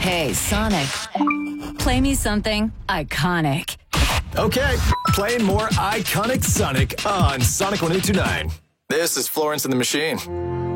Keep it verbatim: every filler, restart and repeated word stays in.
Hey, Sonic, play me something iconic. Okay, playing more iconic Sonic on Sonic one eight two nine. This is Florence and the Machine.